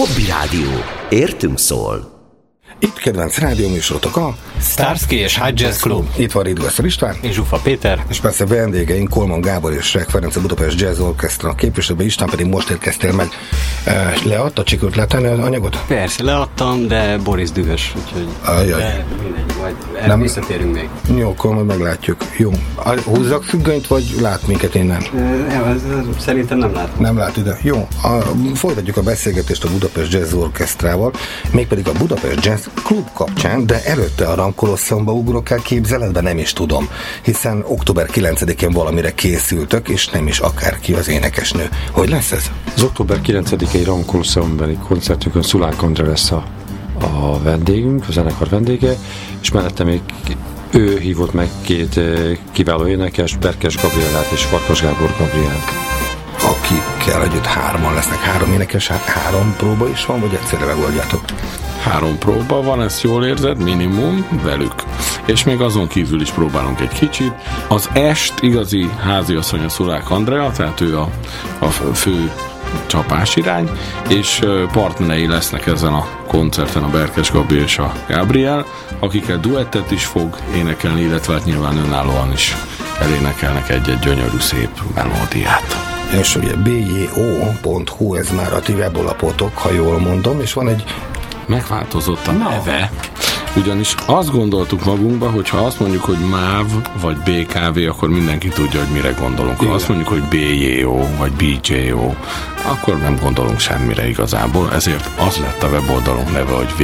Hobby Rádió. Értünk szól. Itt kedvenc rádióműsorotok a Starsky és High Jazz Club. Itt van Ridgwaszter István És Zsufa Péter. És persze vendégeink Kolman Gábor és Rek Ferenc, a Budapest Jazz Orchestra képviselőben. István, pedig most érkeztél meg. Leadtad, sikerült letenni az anyagot? Persze, leadtam, de Boris dühös, úgyhogy de mindegy, majd visszatérünk még. Jó, akkor majd meglátjuk. Jó. Húzzak függönyt, vagy lát minket innen? Szerintem nem lát. Nem lát ide. Jó. Folytatjuk a beszélgetést a Budapest Jazz Orchestrával, mégpedig a Budapest Jazz Club kapcsán, de előtte a Ram Kolosszumba ugrok el képzeletbe, nem is tudom, hiszen október 9-én valamire készültök, és nem is akárki az énekesnő. Hogy lesz ez? Az október 9-i Ram Koloszumbeli koncertünkön Szulák Andrá lesz a vendégünk, a zenekar vendége, és mellette még ő hívott meg két kiváló énekes, Berkes Gabriellát és Farkas Gábor Gabrielt. Akikkel együtt hárman lesznek, 3 énekes, 3 próba is van, vagy egyszerre megoldjátok? 3 próba van, ezt jól érzed, minimum velük. És még azon kívül is próbálunk egy kicsit. Az est igazi háziasszony a Szulák Andrea, tehát ő a fő csapásirány, és partnerei lesznek ezen a koncerten a Berkes Gabi és a Gabriel, akikkel duettet is fog énekelni, illetve hát nyilván önállóan is elénekelnek egy-egy gyönyörű szép melódiát. És ugye bjo.hu, ez már a ti webolapotok, ha jól mondom, és van egy... Megváltozott a neve, ugyanis azt gondoltuk magunkba, hogy ha azt mondjuk, hogy MÁV vagy BKV, akkor mindenki tudja, hogy mire gondolunk. Ha azt mondjuk, hogy BJO vagy BJO, akkor nem gondolunk semmire igazából, ezért az lett a weboldalunk neve, hogy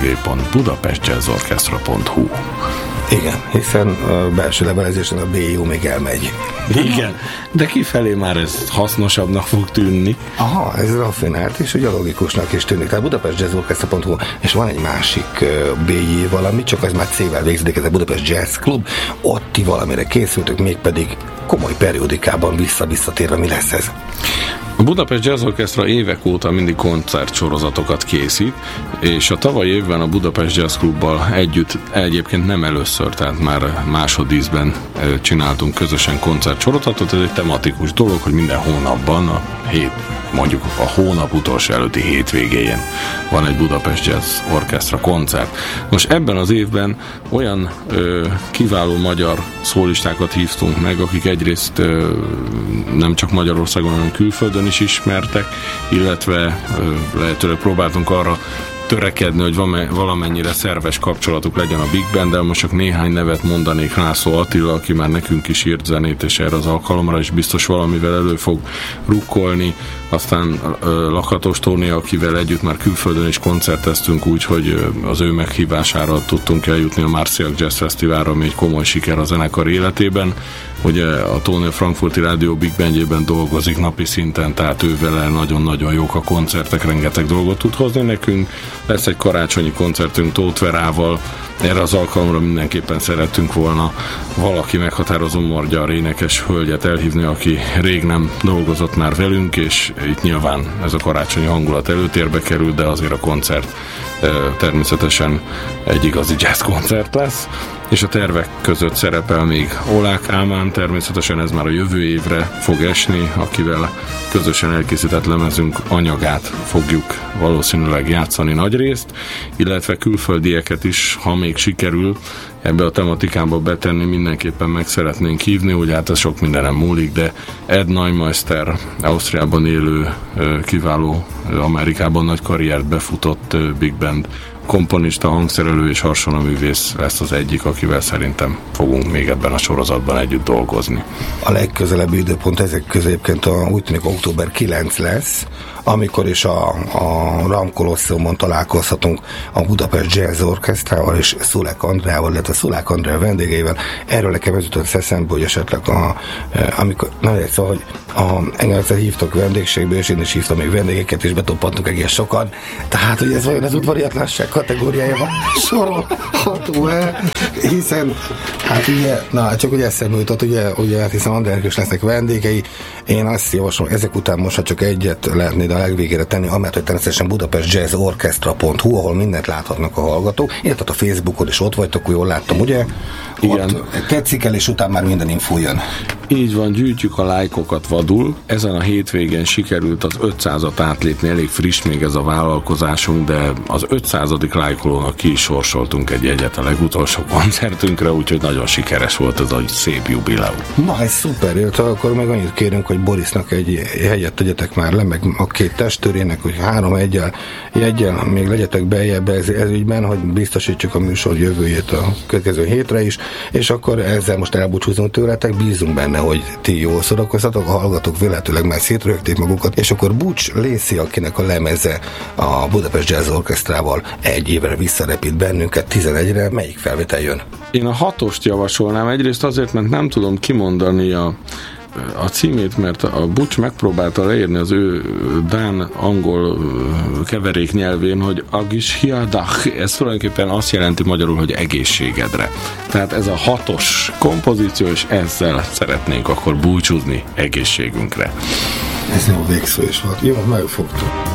www.budapestjazzorchestra.hu. Igen, hiszen belső levelezésen a BJO még elmegy. Igen, de kifelé már ez hasznosabbnak fog tűnni. Aha, ez rafinált, és ugye logikusnak is tűnik. Tehát budapestjazzorchestra.hu, és van egy másik BJ valami, csak az már C-vel végződik, ez a Budapest Jazz Club, ott ti valamire készültök, mégpedig komoly periódikában visszatérve, mi lesz ez? A Budapest Jazz Orchestra évek óta mindig koncertsorozatokat készít, és a tavalyi évben a Budapest Jazz Clubbal együtt egyébként nem először, tehát már másodízben csináltunk közösen koncertsorozatot. Ez egy tematikus dolog, hogy minden hónapban mondjuk a hónap utolsó előtti hétvégéjén van egy Budapest Jazz Orchestra koncert. Most ebben az évben olyan kiváló magyar szólistákat hívtunk meg, akik egyrészt nem csak Magyarországon, hanem külföldön is ismertek, illetve lehetőleg próbáltunk arra törekedni, hogy valamennyire szerves kapcsolatuk legyen a Big Banddel. Most csak néhány nevet mondanék. László Attila, aki már nekünk is írt zenét, és erre az alkalomra is biztos valamivel elő fog rukkolni. Aztán Lakatos Tóni, akivel együtt már külföldön is koncerteztünk, úgyhogy az ő meghívására tudtunk eljutni a Marciak Jazz Fesztiválra, ami egy komoly siker a zenekar életében. Ugye a Tóni a Frankfurti Rádió Big Bandjében dolgozik napi szinten, tehát ő vele nagyon-nagyon jók a koncertek, rengeteg dolgot tud hozni nekünk. Lesz egy karácsonyi koncertünk Tóth Verával, erre az alkalomra mindenképpen szerettünk volna valaki meghatározó magyar énekes hölgyet elhívni, aki rég nem dolgozott már velünk, és itt nyilván ez a karácsonyi hangulat előtérbe kerül, de azért a koncert természetesen egy igazi jazz koncert lesz, és a tervek között szerepel még Olák Ámán, természetesen ez már a jövő évre fog esni, akivel közösen elkészített lemezünk anyagát fogjuk valószínűleg játszani nagyrészt, illetve külföldieket is, ha még sikerül ebbe a tematikába betenni, mindenképpen meg szeretnénk hívni, hogy hát ez sok mindenem múlik, de Ed Neumeister, Ausztriában élő, kiváló, Amerikában nagy karriert befutott Big Band komponista, hangszerelő és harsonaművész lesz az egyik, akivel szerintem fogunk még ebben a sorozatban együtt dolgozni. A legközelebbi időpont ezek közé egyébként úgy tűnik október 9 lesz, amikor is a Ram Kolosszumon találkozhatunk a Budapest Jazz Orchestrával és Szulák Andrával, illetve Szulák Andrea vendégeivel. Erről nekem ez jutott eszembe, hogy esetleg amikor, szóval, hogy engem egyszer hívtak vendégségbe, és én is hívtam még vendégeket, és betoppantunk egész sokan. Tehát, hogy ez vajon az udvariatlanság kategóriájában sorolható el, hiszen hát ugye, csak ugye eszembe jutott, ugye hát hiszen Andrának is lesznek vendégei. Én azt javaslom, ezek után most csak egyet lehetné a legvégére tenni, amelyet, hogy természetesen budapestjazzorchestra.hu, ahol mindent láthatnak a hallgatók, illetve a Facebookon is ott vagytok, jól láttam, ugye? Igen. Ott tetszik el, és utána már minden infó jön. Így van, gyűjtjük a lájkokat vadul. Ezen a hétvégén sikerült az 500-at átlépni, elég friss még ez a vállalkozásunk, de az 500. lájkolónak ki is sorsoltunk egy jegyet a legutolsó koncertünkre, úgyhogy nagyon sikeres volt ez a szép jubileum. Na, ez szuper, illetve akkor meg annyit kérünk, hogy Borisnak egy hegyet tegyetek már le, meg a két testőrének, hogy 3 jeggyel még legyetek beljebb ez ügyben, hogy biztosítsuk a műsor jövőjét a következő hétre is, és akkor ezzel most elbúcsúzunk tőletek, bízunk benne, hogy ti jól szórakoztatok, a hallgatók véletőleg már szétrögték magukat, és akkor Butch Lacey, akinek a lemeze a Budapest Jazz Orchestrával egy évre visszarepít bennünket 11-re, melyik felvétel jön? Én a 6-ost javasolnám, egyrészt azért, mert nem tudom kimondani a címét, mert a Butch megpróbálta leírni az ő dán-angol keverék nyelvén, hogy agis hiadach, ez tulajdonképpen azt jelenti magyarul, hogy egészségedre. Tehát ez a 6-os kompozíció, és ezzel szeretnénk akkor búcsúzni egészségünkre. Ez jó végszó is volt. Jó, megfogtuk.